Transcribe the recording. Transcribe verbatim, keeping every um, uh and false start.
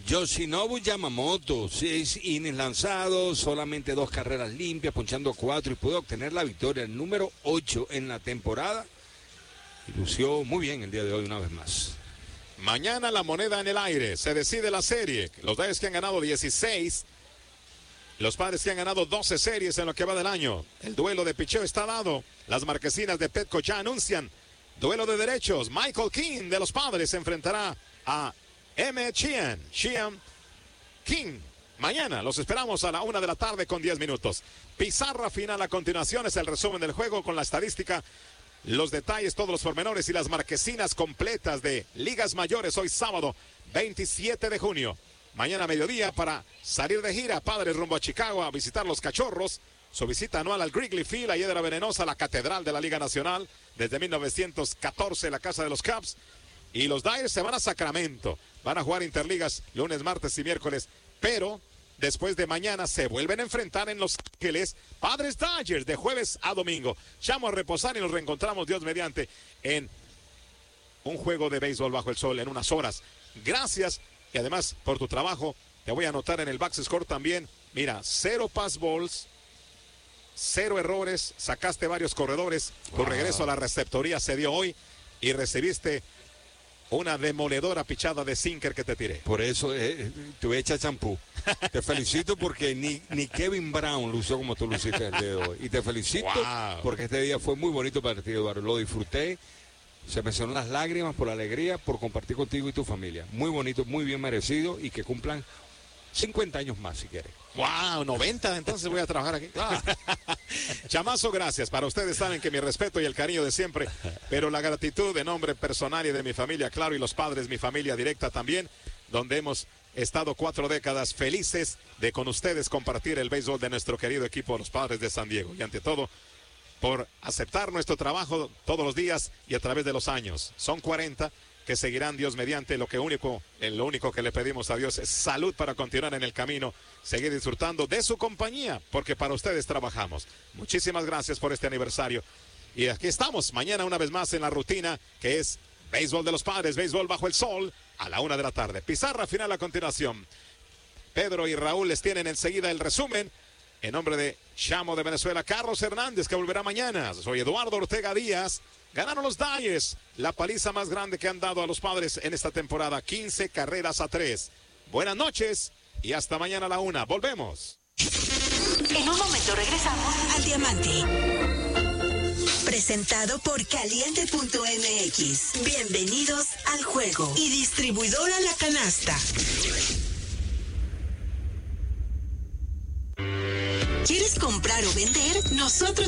Yoshinobu Yamamoto, seis innings lanzados, solamente dos carreras limpias, ponchando cuatro y pudo obtener la victoria, el número ocho en la temporada. Y lució muy bien el día de hoy una vez más. Mañana la moneda en el aire, se decide la serie. Los Dodgers que han ganado dieciséis, los Padres que han ganado doce series en lo que va del año. El duelo de picheo está dado. Las marquesinas de Petco ya anuncian duelo de derechos. Michael King de los Padres se enfrentará a M. Sheehan, Sheehan King. Mañana los esperamos a la una de la tarde con diez minutos. Pizarra final a continuación es el resumen del juego con la estadística, los detalles, todos los pormenores y las marquesinas completas de ligas mayores hoy sábado veintisiete de junio. Mañana a mediodía para salir de gira, Padres rumbo a Chicago a visitar los Cachorros. Su visita anual al Wrigley Field, la Hiedra Venenosa, la catedral de la Liga Nacional desde mil novecientos catorce, la casa de los Cubs. Y los Dodgers se van a Sacramento. Van a jugar interligas lunes, martes y miércoles. Pero después de mañana se vuelven a enfrentar en Los Ángeles. Padres Dodgers de jueves a domingo. Llamo a reposar y nos reencontramos, Dios mediante, en un juego de béisbol bajo el sol en unas horas. Gracias y además por tu trabajo. Te voy a anotar en el box score también. Mira, cero pass balls, cero errores. Sacaste varios corredores. Tu wow. regreso a la receptoría se dio hoy y recibiste una demoledora pichada de sinker que te tiré. Por eso eh, te voy a echar champú. Te felicito porque ni, ni Kevin Brown lució como tú luciste el día de hoy. Y te felicito wow. porque este día fue muy bonito para ti, Eduardo. Lo disfruté. Se me sonaron las lágrimas por la alegría, por compartir contigo y tu familia. Muy bonito, muy bien merecido y que cumplan cincuenta años más si quieres. ¡Wow! noventa, entonces voy a trabajar aquí. Ah. Chamazo, gracias. Para ustedes saben que mi respeto y el cariño de siempre, pero la gratitud de nombre personal y de mi familia, claro, y los Padres, mi familia directa también, donde hemos estado cuatro décadas felices de con ustedes compartir el béisbol de nuestro querido equipo, los Padres de San Diego. Y ante todo, por aceptar nuestro trabajo todos los días y a través de los años. Son cuarenta que seguirán, Dios mediante. Lo que único, lo único que le pedimos a Dios es salud para continuar en el camino, seguir disfrutando de su compañía, porque para ustedes trabajamos. Muchísimas gracias por este aniversario. Y aquí estamos, mañana una vez más en la rutina, que es Béisbol de los Padres, Béisbol bajo el sol, a la una de la tarde. Pizarra final a continuación. Pedro y Raúl les tienen enseguida el resumen. En nombre de Chamo de Venezuela, Carlos Hernández, que volverá mañana. Soy Eduardo Ortega Díaz. Ganaron los Dodgers, la paliza más grande que han dado a los Padres en esta temporada, quince carreras a tres. Buenas noches y hasta mañana a la una. Volvemos. En un momento regresamos al Diamante. Presentado por Caliente punto M X. Bienvenidos al juego. Y distribuidora La Canasta. ¿Quieres comprar o vender? Nosotros